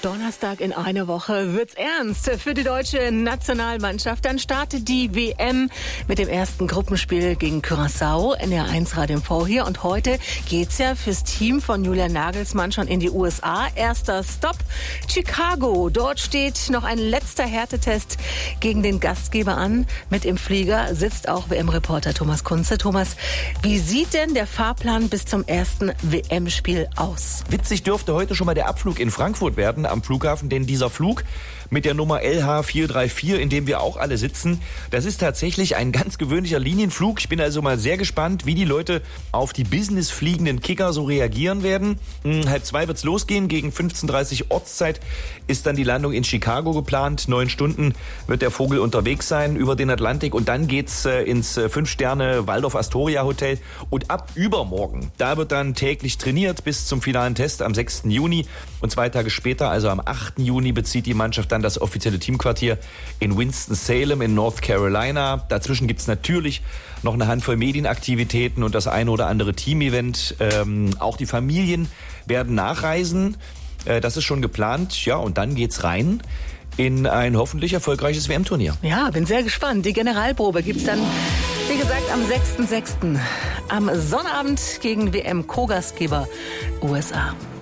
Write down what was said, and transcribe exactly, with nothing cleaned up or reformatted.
Donnerstag in einer Woche wird's ernst für die deutsche Nationalmannschaft. Dann startet die W M mit dem ersten Gruppenspiel gegen Curaçao. N R eins Radio M V hier. Und heute geht's ja fürs Team von Julian Nagelsmann schon in die U S A. Erster Stopp Chicago. Dort steht noch ein letzter Härtetest gegen den Gastgeber an. Mit im Flieger sitzt auch W M-Reporter Thomas Kunze. Thomas, wie sieht denn der Fahrplan bis zum ersten W M-Spiel aus? Witzig dürfte heute schon mal der Abflug in Frankfurt werden am Flughafen, denn dieser Flug mit der Nummer L H vier drei vier, in dem wir auch alle sitzen, das ist tatsächlich ein ganz gewöhnlicher Linienflug. Ich bin also mal sehr gespannt, wie die Leute auf die businessfliegenden Kicker so reagieren werden. Hm, halb zwei wird's losgehen, gegen fünfzehn Uhr dreißig Ortszeit ist dann die Landung in Chicago geplant. Neun Stunden wird der Vogel unterwegs sein über den Atlantik und dann geht's äh, ins äh, Fünf-Sterne-Waldorf-Astoria-Hotel und ab übermorgen, da wird dann täglich trainiert bis zum finalen Test am sechsten Juni und zwei Tage später, also am achten Juni, bezieht die Mannschaft dann das offizielle Teamquartier in Winston-Salem in North Carolina. Dazwischen gibt's natürlich noch eine Handvoll Medienaktivitäten und das eine oder andere Teamevent. Ähm, auch die Familien werden nachreisen. Äh, das ist schon geplant. Ja, und dann geht's rein in ein hoffentlich erfolgreiches W M-Turnier. Ja, bin sehr gespannt. Die Generalprobe gibt's dann, wie gesagt, am sechsten sechsten am Sonnabend gegen W M-Co-Gastgeber U S A.